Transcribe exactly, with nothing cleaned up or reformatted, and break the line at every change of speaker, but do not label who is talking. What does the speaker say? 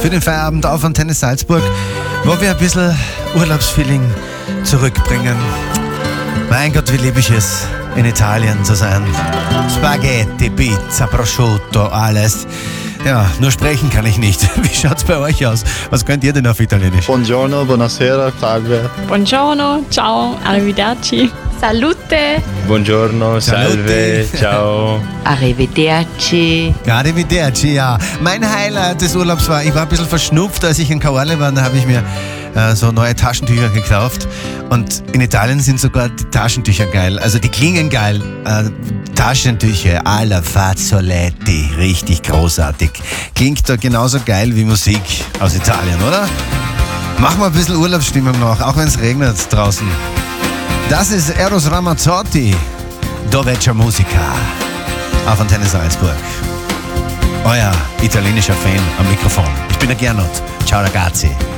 für den Feierabend auf Antenne Salzburg, wo wir ein bisschen Urlaubsfeeling zurückbringen. Mein Gott, wie lieb ich es, in Italien zu sein. Spaghetti, Pizza, Prosciutto, alles. Ja, nur sprechen kann ich nicht. Wie schaut's bei euch aus? Was könnt ihr denn auf Italienisch?
Buongiorno, buonasera, salve.
Buongiorno, ciao, arrivederci. Salute.
Buongiorno, salve,
Salute.
ciao.
Arrivederci.
Arrivederci, ja. Mein Highlight des Urlaubs war, ich war ein bisschen verschnupft, als ich in Caorle war, da habe ich mir äh, so neue Taschentücher gekauft. Und in Italien sind sogar die Taschentücher geil, also die klingen geil. Äh, Taschentücher alla fazzoletti, richtig großartig. Klingt da genauso geil wie Musik aus Italien, oder? Machen wir ein bisschen Urlaubsstimmung noch, auch wenn es regnet draußen. Das ist Eros Ramazzotti, Dove c'è musica, auf Antenne Salzburg. Euer italienischer Fan am Mikrofon. Ich bin der Gernot. Ciao ragazzi.